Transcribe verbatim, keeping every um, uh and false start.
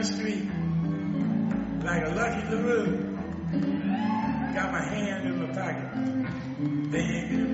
street like a Lucky LaRue. Got my hand in my pocket. They ain't